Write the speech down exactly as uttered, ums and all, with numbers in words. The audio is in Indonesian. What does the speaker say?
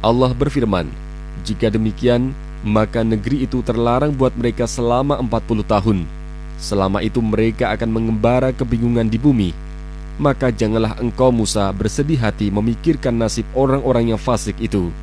Allah berfirman, "Jika demikian, maka negeri itu terlarang buat mereka selama empat puluh tahun. Selama itu mereka akan mengembara kebingungan di bumi. Maka janganlah engkau Musa bersedih hati memikirkan nasib orang-orang yang fasik itu.